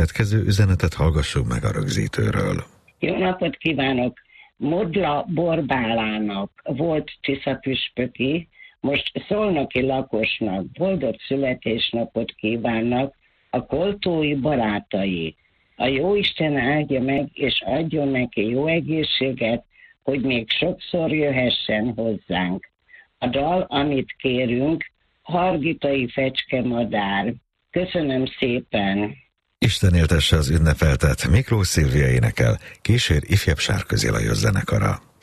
következő üzenetet hallgassuk meg a rögzítőről. Jó napot kívánok! Modla Borbálának volt Tiszapüspöki, most szolnoki lakosnak boldog születésnapot kívánnak a koltói barátai. A Jóisten áldja meg, és adjon neki jó egészséget, hogy még sokszor jöhessen hozzánk. A dal, amit kérünk, Hargitai Fecskemadár. Köszönöm szépen! Isten éltesse az ünnepeltet, Miklós Szilvia énekel, kísér ifjabb Sárközi Lajos zenekara.